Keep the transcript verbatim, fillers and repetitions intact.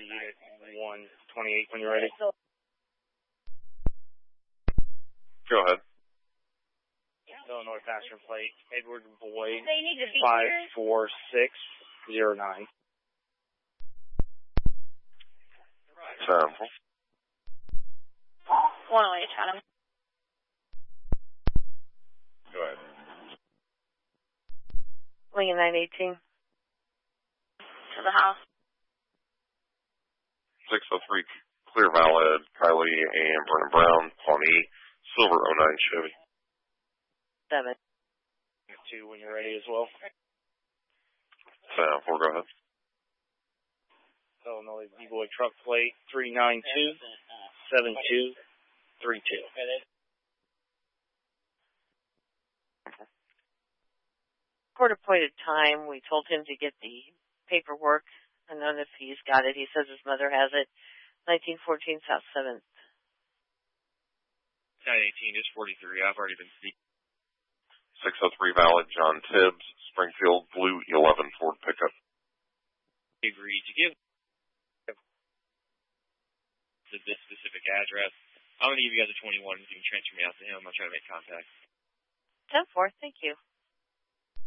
Unit one twenty-eight when you're ready. Go ahead. Illinois passenger plate, Edward Boyd, They need to be five here. four six zero nine. Sample. one oh eight, Chatham. Go ahead. Lincoln nine eighteen. To the house. six oh three, Clear Valid, Kylie and Vernon Brown, Pawnee, Silver oh nine Chevy. Seven. Two when you're ready as well. Sample, go ahead. Illinois B-Boy truck plate, three nine two seven two three two. Court-appointed time, we told him to get the paperwork. I don't know if he's got it. He says his mother has it. nineteen fourteen South seventh. nine eighteen is forty-three. I've already been speaking. six oh three Valid, John Tibbs, Springfield, Blue eleven Ford pickup. Agreed to give to this specific address. I'm going to give you guys a twenty-one. You can transfer me out to him. I'll try to make contact. ten four, thank you.